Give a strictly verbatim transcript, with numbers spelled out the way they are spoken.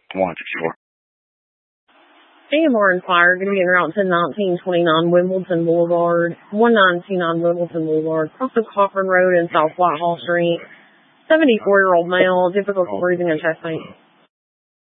one fifty-four. A M R and fire, going to be en route to nineteen twenty-nine Wimbledon Boulevard, one nine two nine Wimbledon Boulevard, across the Cochran Road and South Whitehall Street. seventy-four-year-old male, difficult breathing and chest pain.